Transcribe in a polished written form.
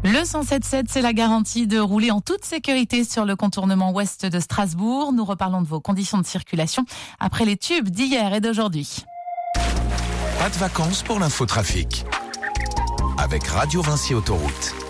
Le 107.7, c'est la garantie de rouler en toute sécurité sur le contournement ouest de Strasbourg. Nous reparlons de vos conditions de circulation après les tubes d'hier et d'aujourd'hui. Pas de vacances pour l'infotrafic. Avec Radio Vinci Autoroute.